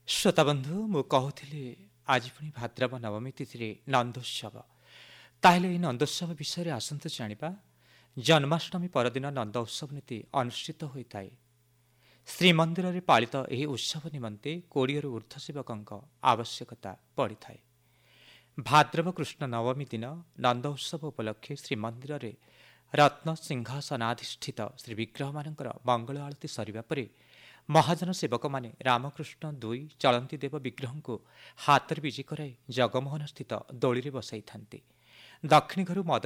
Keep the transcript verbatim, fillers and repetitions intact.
ଶ୍ରୋତାବନ୍ଧୁ ମୁଁ କହୁଥିଲି ଆଜି ପୁଣି ଭାଦ୍ରବ ନବମୀ ତିଥିରେ ନନ୍ଦୋତ୍ସବ। ତାହେଲେ ଏହି ନନ୍ଦୋତ୍ସବ ବିଷୟରେ ଆସନ୍ତୁ ଜାଣିବା। ଜନ୍ମାଷ୍ଟମୀ ପରଦିନ ନନ୍ଦ ଉତ୍ସବ ନୀତି ଅନୁଷ୍ଠିତ ହୋଇଥାଏ। ଶ୍ରୀମନ୍ଦିରରେ ପାଳିତ ଏହି ଉତ୍ସବ ନିମନ୍ତେ କୋଡ଼ିଏରୁ ଉର୍ଦ୍ଧ୍ୱ ସେବକଙ୍କ ଆବଶ୍ୟକତା ପଡ଼ିଥାଏ। ଭାଦ୍ରବ କୃଷ୍ଣ ନବମୀ ଦିନ ନନ୍ଦ ଉତ୍ସବ ଉପଲକ୍ଷେ ଶ୍ରୀମନ୍ଦିରରେ ରତ୍ନ ସିଂହାସନାଧିଷ୍ଠିତ ଶ୍ରୀବିଗ୍ରହମାନଙ୍କର ମଙ୍ଗଳ ଆଳତି ସରିବା ପରେ ମହାଜନ ସେବକମାନେ ରାମକୃଷ୍ଣ ଦୁଇ ଚଳନ୍ତି ଦେବ ବିଗ୍ରହଙ୍କୁ ହାତରେ ବିଜେ କରାଇ ଜଗମୋହନ ସ୍ଥିତ ଦୋଳିରେ ବସାଇଥାନ୍ତି। ଦକ୍ଷିଣ ଘରୁ ମଦ